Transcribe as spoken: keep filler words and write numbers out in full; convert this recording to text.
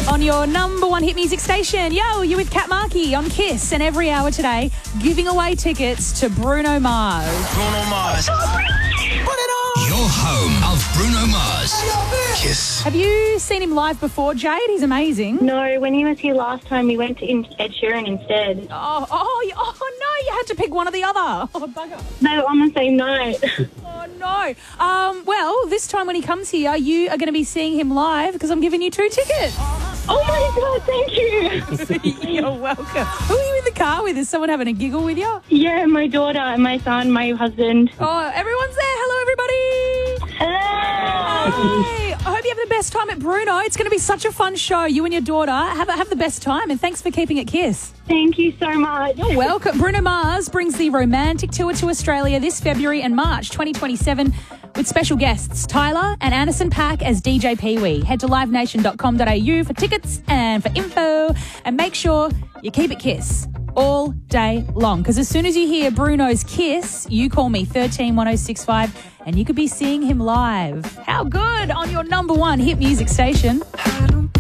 on your number one hit music station. Yo, you're with Kat Markey on Kiss, and every hour today, giving away tickets to Bruno Mars. Bruno Mars. Your home of Bruno Mars. Kiss. Have you seen him live before, Jade? He's amazing. No, when he was here last time, we went to Ed Sheeran instead. Oh, oh, oh no, you had to pick one or the other. Oh, bugger. They were on the same night. Oh, no. Um, well, this time when he comes here, you are going to be seeing him live because I'm giving you two tickets. Oh, my God, thank you. You're welcome. Who are you in the car with? Is someone having a giggle with you? Yeah, my daughter, my son, my husband. Oh, everyone's there. Hello, everybody. Hello. Hey, I hope you have the best time at Bruno. It's going to be such a fun show. You and your daughter have, have the best time, and thanks for keeping it Kiss. Thank you so much. You're welcome. Bruno Mars brings the romantic tour to Australia this February and March twenty twenty-seven with special guests Tyler and Anderson .Paak as D J Pee Wee. Head to live nation dot com dot a u for tickets and for info, and make sure you keep it Kiss all day long, because as soon as you hear Bruno's Kiss, you call me thirteen one oh six five and you could be seeing him live. How good on your number one hit music station.